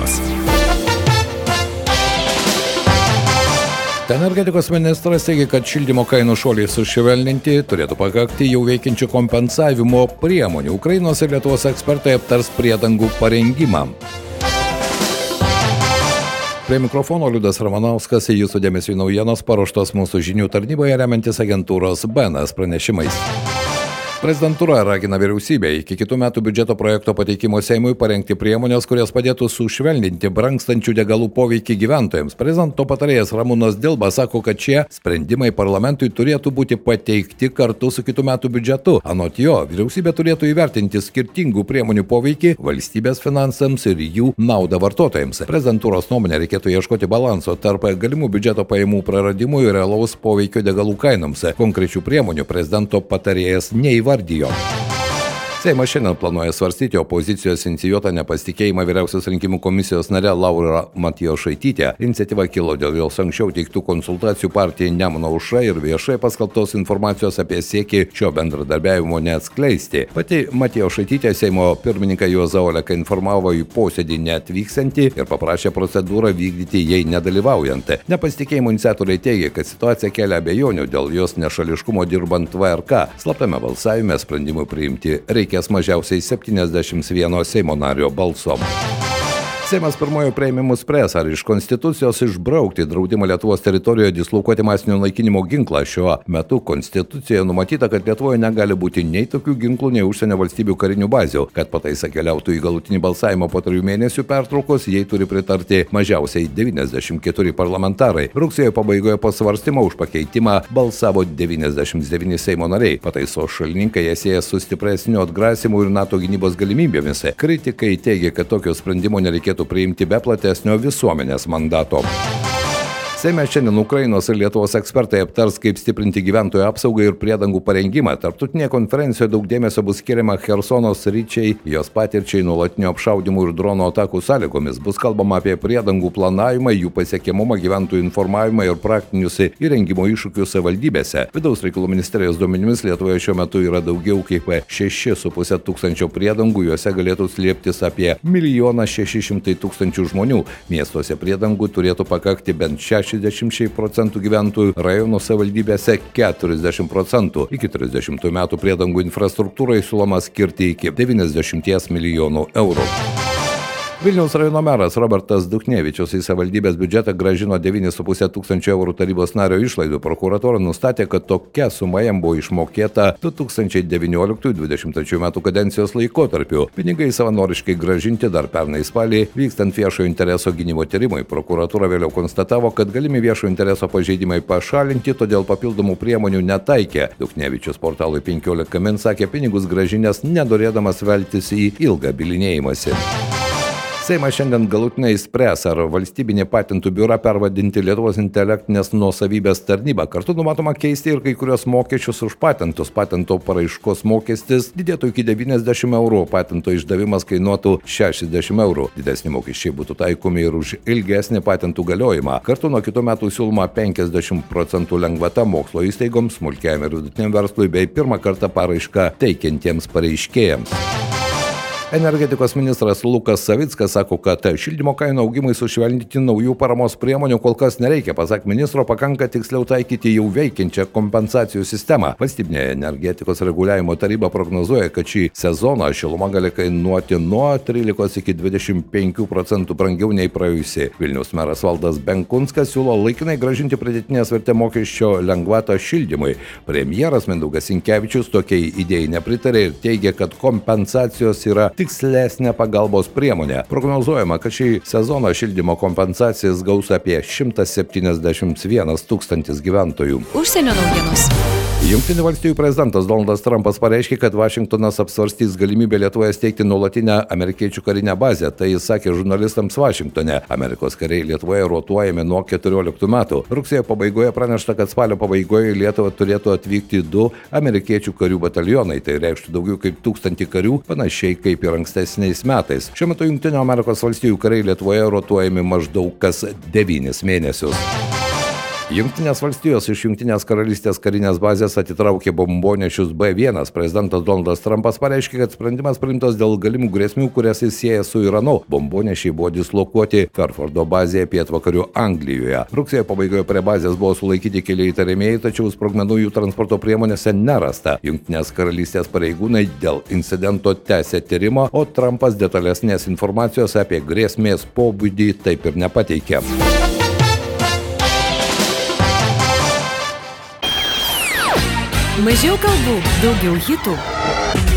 naujienos. Energetikos ministras teigia, kad šildymo kainų šuoliai sušvelninti turėtų pakakti jau veikiančių kompensavimo priemonių. Ukrainos ir Lietuvos ekspertai aptars priedangų parengimą. Prie mikrofono Liudas Ramanauskas, jūsų dėmesio naujienos paruoštos mūsų žinių tarnyboje remiantis agentūros BNS pranešimais. Prezidentūra ragina vyriausybę iki kitų metų biudžeto projekto pateikimo Seimui parengti priemonės, kurios padėtų sušvelninti brangstančių degalų poveikį gyventojams. Prezidento patarėjas Ramūnas Dilba sako, kad šie sprendimai parlamentui turėtų būti pateikti kartu su kitų metų biudžetu. Anot jo, vyriausybė turėtų įvertinti skirtingų priemonių poveikį valstybės finansams ir jų naudą vartotojams. Prezidentūros nuomonė reikėtų ieškoti balanso tarp galimų biudžeto pajamų praradimų ir realaus poveikio degalų kainoms. Konkrečių priemonių prezidento patarėjas neįvardijo. Seimas šiandien planuoja svarstyti opozicijos inicijuotą nepasitikėjimą Vyriausios rinkimų komisijos nare Laura Matjošaitytė. Iniciatyva kilo dėl jos anksčiau teiktų konsultacijų partijai Nemuno aušra ir viešai paskelbtos informacijos apie siekį šio bendradarbiavimo neatskleisti. Pati Matjošaitytė Seimo pirmininką Juozą Oleką informavo į posėdį neatvyksiantį ir paprašė procedūrą vykdyti jai nedalyvaujant. Nepasitikėjimo iniciatoriai teigia, kad situacija kelia abejonių dėl jos nešališkumo dirbant VRK. Slaptame balsavime sprendimui priimti reikės mažiausiai 71 Seimo nario balso. Seimas pirmojo priėmimu spręs, ar iš Konstitucijos išbraukti draudimą Lietuvos teritorijoje dislokuoti masinio naikinimo ginklą. Šiuo metu Konstitucijoje numatyta, kad Lietuvoje negali būti nei tokių ginklų, nei užsienio valstybių karinių bazių. Kad pataisa keliautų į galutinį balsavimą po 3 mėnesių pertraukos, jai turi pritarti mažiausiai 94 parlamentarai. Rugsėjo pabaigoje po svarstymo už pakeitimą balsavo 99 Seimo nariai. Pataisos šalininkai ją sieja su stipresniu atgrasimu ir NATO gynybos galimybėmis. Kritikai teigia, kad tokio sprendimo nereikėtų priimti be platesnio visuomenės mandato. Seime šiandien Ukrainos ir Lietuvos ekspertai aptars, kaip stiprinti gyventojų apsaugą ir priedangų parengimą. Tarptautinėje konferencijoje daug dėmesio bus skiriama Chersono sričiai, jos patirčiai nuolatinių apšaudymų ir dronų atakų sąlygomis. Bus kalbama apie priedangų planavimą, jų pasiekiamumą, gyventojų informavimą ir praktinius įrengimo iššūkius savivaldybėse. Vidaus reikalų ministerijos duomenimis Lietuvoje šiuo metu yra daugiau kaip 6,5 tūkstančio priedangų, juose galėtų slėptis apie 1 600 000 žmonių. Miestuose priedangų turėtų pakakti bent 60% gyventojų, rajono savivaldybėse 40%. Iki 30 metų priedangų infrastruktūrai siūloma skirti iki 90 milijonų eurų. Vilniaus rajono meras Robertas Duchnevičius į savivaldybės biudžetą grąžino 9,5 tūkstančio eurų tarybos nario išlaidų. Prokuratūra nustatė, kad tokia suma jam buvo išmokėta 2019-2023 metų kadencijos laikotarpiu. Pinigai savanoriškai grąžinti dar pernai spalį, vykstant viešojo intereso gynimo tyrimui. Prokuratūra vėliau konstatavo, kad galimi viešojo intereso pažeidimai pašalinti, todėl papildomų priemonių netaikė. Duchnevičius portalui 15 min sakė pinigus grąžinęs, nedorėdamas veltis į ilgą bylinėjimąsi. Seimas šiandien galutinai spręs, ar valstybinį patentų biurą pervadinti Lietuvos intelektinės nuosavybės tarnybą. Kartu numatoma keisti ir kai kurios mokesčius už patentus. Patento paraiškos mokestis didėtų iki 90 eurų, patento išdavimas kainuotų 60 eurų. Didesni mokesčiai būtų taikomi ir už ilgesnį patentų galiojimą. Kartu nuo kitų metų siūloma 50% lengvata mokslo įstaigoms, smulkiajam ir vidutiniam verslui bei pirmą kartą paraišką teikiantiems pareiškėjams. Energetikos ministras Lukas Savickas sako, kad šildymo kainų augimui sušvelninti naujų paramos priemonių kol kas nereikia. Pasak ministro, pakanka tiksliau taikyti jau veikiančią kompensacijų sistemą. Valstybinė energetikos reguliavimo taryba prognozuoja, kad šį sezoną šiluma gali kainuoti nuo 13 iki 25% brangiau nei praėjusi. Vilniaus meras Valdas Benkunskas siūlo laikinai grąžinti pridėtinės vertės mokesčio lengvatą šildymui. Premjeras Mindaugas Sinkevičius tokiai idėjai nepritarė ir teigia, kad kompensacijos yra tikslesnė pagalbos priemonė. Prognozuojama, kad šį sezoną šildymo kompensacijas gaus apie 171 tūkstantis gyventojų. Užsienio naujienos. Jungtinių valstijų prezidentas Donaldas Trumpas pareiškė, kad Vašingtonas apsvarstys galimybę Lietuvoje steigti nuolatinę amerikiečių karinę bazę. Tai jis sakė žurnalistams Vašingtone. Amerikos kariai Lietuvoje rotuojami nuo 14 metų. Rugsėjo pabaigoje pranešta, kad spalio pabaigoje į Lietuvą turėtų atvykti 2 amerikiečių karių batalionai. Tai reikštų daugiau kaip 1000 karių, panašiai kaip ir ankstesniais metais. Šiuo metu Jungtinių Amerikos valstijų kariai Lietuvoje rotuojami maždaug kas 9 mėnesius. Jungtinės valstijos iš Jungtinės karalystės karinės bazės atitraukė bombonešius B-1. Prezidentas Donaldas Trumpas pareiškė, kad sprendimas priimtas dėl galimų grėsmių, kurias jis sieja su Iranu. Bombonešiai buvo dislokuoti Fairfordo bazėje pietvakarių Anglijoje. Rugsėjo pabaigoje prie bazės buvo sulaikyti keli įtariamieji, tačiau sprogmenų jų transporto priemonėse nerasta. Jungtinės karalystės pareigūnai dėl incidento tęsė tyrimą, o Trumpas detalesnės informacijos apie grėsmės pobūdį taip ir nepateikė. Mažiau kalbų, daugiau hitų.